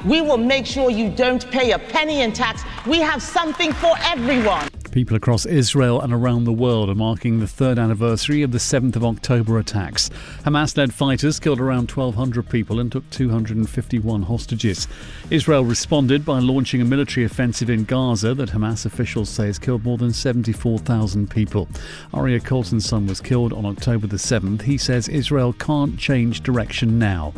We will make sure you don't pay a penny in tax. We have something for everyone. People across Israel and around the world are marking the third anniversary of the 7th of October attacks. Hamas-led fighters killed around 1,200 people and took 251 hostages. Israel responded by launching a military offensive in Gaza that Hamas officials say has killed more than 74,000 people. Aryeh Colton's son was killed on October the 7th. He says Israel can't change direction now.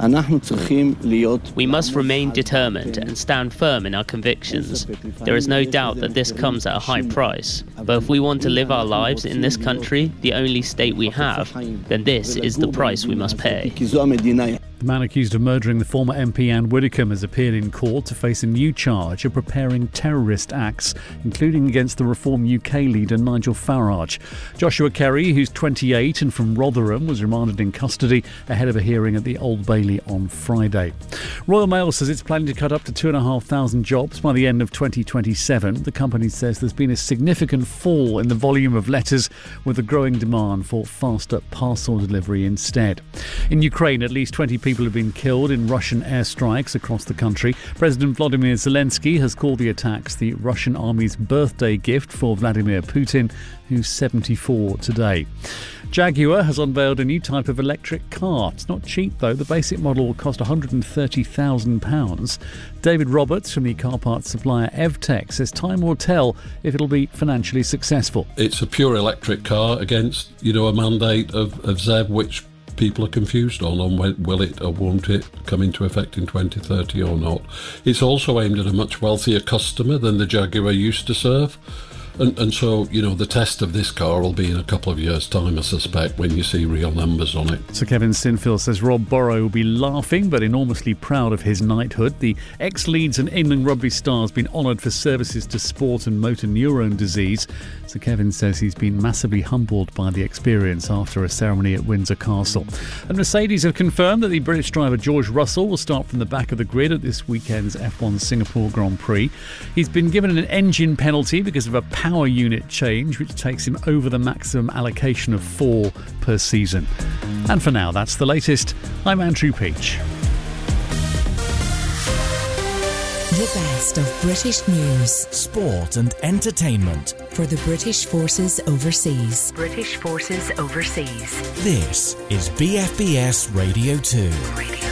We must remain determined and stand firm in our convictions. There is no doubt that this comes at a high price. But if we want to live our lives in this country, the only state we have, then this is the price we must pay. The man accused of murdering the former MP Anne Widdecombe has appeared in court to face a new charge of preparing terrorist acts, including against the Reform UK leader Nigel Farage. Joshua Kerry, who's 28 and from Rotherham, was remanded in custody ahead of a hearing at the Old Bailey on Friday. Royal Mail says it's planning to cut up to 2,500 jobs by the end of 2027. The company says there's been a significant fall in the volume of letters, with a growing demand for faster parcel delivery instead. In Ukraine, at least 20 people have been killed in Russian airstrikes across the country. President Volodymyr Zelensky has called the attacks the Russian army's birthday gift for Vladimir Putin, who's 74 today. Jaguar has unveiled a new type of electric car. It's not cheap, though. The basic model will cost £130,000. David Roberts from the car parts supplier EVTech says time will tell if it'll be financially successful. It's a pure electric car against, a mandate of ZEV, which people are confused on when will it or won't it come into effect in 2030 or not. It's also aimed at a much wealthier customer than the Jaguar used to serve. And so, the test of this car will be in a couple of years' time, I suspect, when you see real numbers on it. Sir Kevin Sinfield says Rob Borrow will be laughing but enormously proud of his knighthood. The ex-Leeds and England rugby star has been honoured for services to sport and motor neurone disease. Sir Kevin says he's been massively humbled by the experience after a ceremony at Windsor Castle. And Mercedes have confirmed that the British driver George Russell will start from the back of the grid at this weekend's F1 Singapore Grand Prix. He's been given an engine penalty because of a power unit change, which takes him over the maximum allocation of 4 per season. And for now, that's the latest. I'm Andrew Peach. The best of British news, sport and entertainment for the British Forces Overseas. This is BFBS Radio 2.